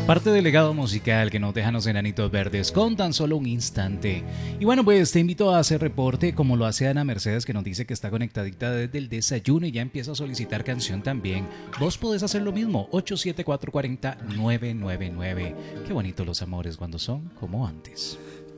Parte del legado musical que nos dejan los Enanitos Verdes con tan solo un instante. Y bueno, pues te invito a hacer reporte como lo hace Ana Mercedes, que nos dice que está conectadita desde el desayuno y ya empieza a solicitar canción también. Vos podés hacer lo mismo, 874-40-999. Qué bonito los amores cuando son como antes.